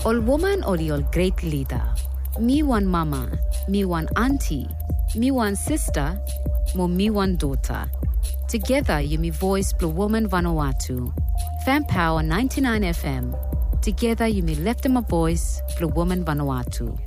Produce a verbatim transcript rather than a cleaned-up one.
All woman or all great leader. Me one mama, me one auntie, me one sister, mo me one daughter. Together you me voice Blue Woman Vanuatu. Fan Power ninety-nine F M. Together you me left them a voice Blue Woman Vanuatu.